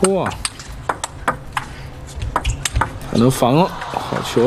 哇，还能防了，好球！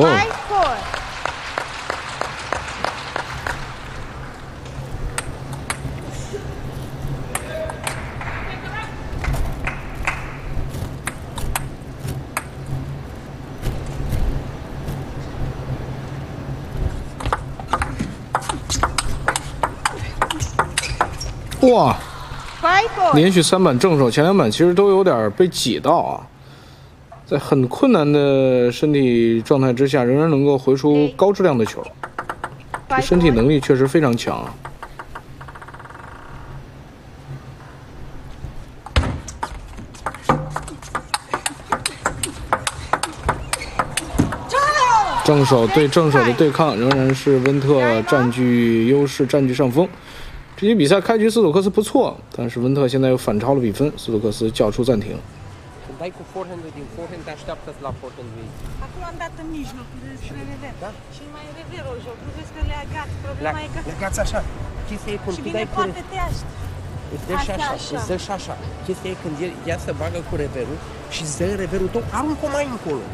哇！连续3板正手，前2板其实都有点被挤到啊，在很困难的身体状态之下，仍然能够回出高质量的球，这身体能力确实非常强啊。正手对正手的对抗，仍然是温特占据优势，占据上风。这局比赛开局斯图克斯不错，但是温特现在又反超了比分，斯图克斯叫出暂停。 Dai cu forehand-ul din forehand, te așteaptă la forehand-ul. Acum am dat în mijloc, să ne vedem. Da? Și mai rever o joc, nu vezi că le agați, problema e că... Legați așa. Chestia e când și tu vine dai cu... poate te aști. Îți dă și așa, îți dă și așa. Chestia e când ea se bagă cu reverul și îți dă reverul tău, aruncă-o mai încolo.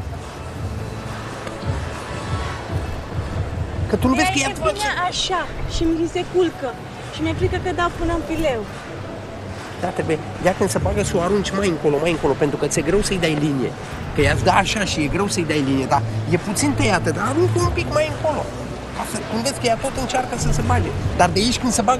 Că tu nu vezi că ea face... așa și mi se culcă și mi-e frică că dau până în fileu. Da, trebuie, ea când se bagă să o arunci mai încolo, pentru că ți-e greu să-i dai linie. Că ea-ți dă așa și e greu să-i dai linie, dar e puțin tăiată, dar aruncă un pic mai încolo. Ca să, când vezi că ea tot încearcă să se bage. Dar de aici când se bagă